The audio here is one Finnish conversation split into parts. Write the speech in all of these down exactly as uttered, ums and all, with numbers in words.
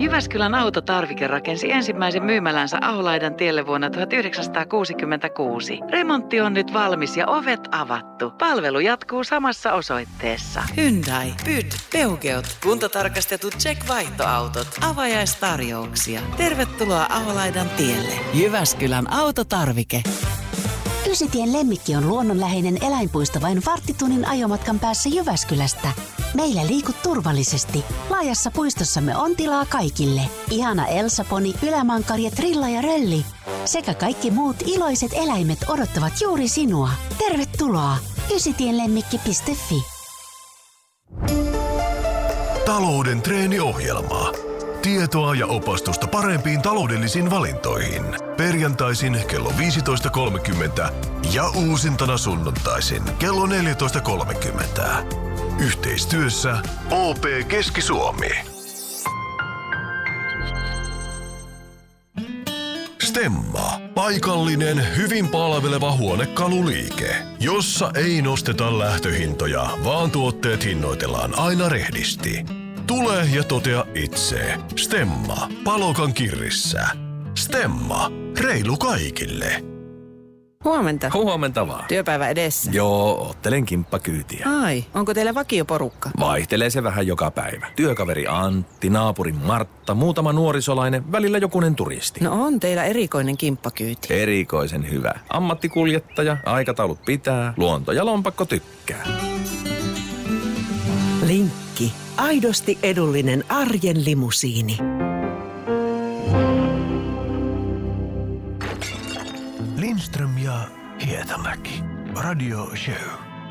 Jyväskylän autotarvike rakensi ensimmäisen myymälänsä Aholaidan tielle vuonna tuhatyhdeksänsataakuusikymmentäkuusi. Remontti on nyt valmis ja ovet avattu. Palvelu jatkuu samassa osoitteessa. Hyundai, Pyd, Peugeot, kuntotarkastetut check-vaihtoautot, avajaistarjouksia. Tervetuloa Aholaidan tielle. Jyväskylän autotarvike. Ysitien Lemmikki on luonnonläheinen eläinpuisto vain varttitunnin ajomatkan päässä Jyväskylästä. Meillä liikut turvallisesti. Laajassa puistossamme on tilaa kaikille. Ihana Elsa-poni, ylämankari, trilla ja rölli. Sekä kaikki muut iloiset eläimet odottavat juuri sinua. Tervetuloa ysitienlemmikki piste fi. Talouden treeniohjelma. Tietoa ja opastusta parempiin taloudellisiin valintoihin. Perjantaisin kello viisitoista kolmekymmentä ja uusintana sunnuntaisin kello neljätoista kolmekymmentä. Yhteistyössä O P Keski-Suomi. Stemma. Paikallinen, hyvin palveleva huonekaluliike, jossa ei nosteta lähtöhintoja, vaan tuotteet hinnoitellaan aina rehdisti. Tule ja totea itse. Stemma. Palokan kirrissä. Stemma. Reilu kaikille. Huomenta. Huomenta vaan. Työpäivä edessä. Joo, ottelen kimppakyytiä. Ai, onko teillä vakioporukka? Vaihtelee se vähän joka päivä. Työkaveri Antti, naapuri Martta, muutama nuorisolainen, välillä jokunen turisti. No on teillä erikoinen kimppakyyti. Erikoisen hyvä. Ammattikuljettaja, aikataulut pitää, luonto ja lompakko tykkää. Linkki. Aidosti edullinen arjen limusiini. Lindström ja Hietamäki. Radio Show.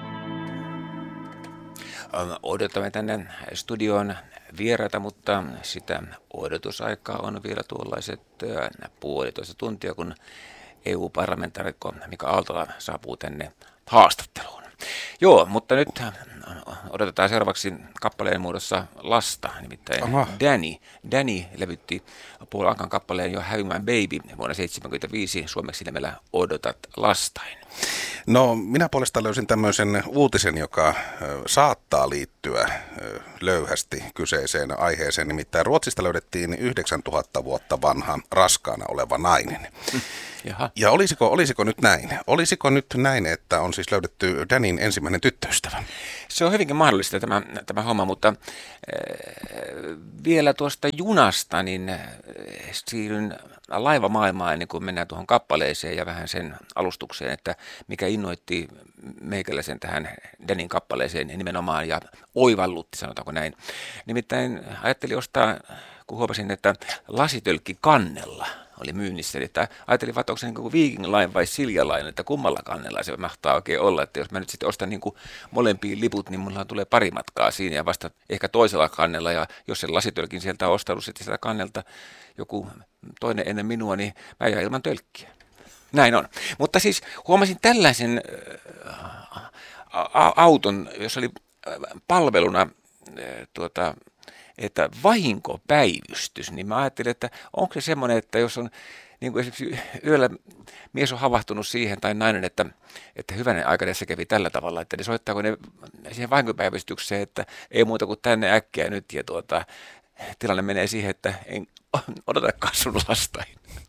Odotamme tänne studioon vieraita, mutta sitä odotusaikaa on vielä tuollaiset puolitoista tuntia, kun E U-parlamentaarikko Mika Aaltola saapuu tänne haastatteluun. Joo, mutta nyt odotetaan seuraavaksi kappaleen muodossa lasta, nimittäin Aha. Danny. Danny levytti Paul Ankan kappaleen jo Having My Baby vuonna seitsemänkymmentäviisi suomeksi nimellä Odotat lastain. No, minä puolestaan löysin tämmöisen uutisen, joka saattaa liittyä löyhästi kyseiseen aiheeseen. Nimittäin Ruotsista löydettiin yhdeksäntuhatta vuotta vanha raskaana oleva nainen. Jaha. Ja olisiko, olisiko nyt näin? Olisiko nyt näin, että on siis löydetty Danin ensimmäinen tyttöystävä? Se on hyvinkin mahdollista tämä, tämä homma, mutta äh, vielä tuosta junasta, niin äh, siirryn laivamaailmaan ennen kuin mennään tuohon kappaleeseen ja vähän sen alustukseen, että mikä innoitti meikäläisen tähän Danin kappaleeseen nimenomaan ja oivallutti, sanotaanko näin. Nimittäin ajattelin ostaa, kun huomasin, että lasitölkki kannella oli myynnissä, että ajattelin, että onko se niin kuin Viking Line vai Silja Line, että kummalla kannella se mahtaa oikein olla, että jos mä nyt sitten ostan niin kuin molempiin liput, niin mulla tulee pari matkaa siinä ja vasta ehkä toisella kannella, ja jos sen lasitölkin sieltä on ostanut sitten sitä kannelta joku toinen ennen minua, niin mä jään ilman tölkkiä. Näin on. Mutta siis huomasin tällaisen ä, auton, jossa oli palveluna ä, tuota, että vahinkopäivystys, niin mä ajattelin, että onko se semmoinen, että jos on niin kuin esimerkiksi yöllä mies on havahtunut siihen tai nainen, että, että hyvänen aika tässä kävi tällä tavalla, että ne soittaako ne siihen vahinkopäivystykseen, että ei muuta kuin tänne äkkiä nyt ja tuota, tilanne menee siihen, että en odotakaan sun lastain.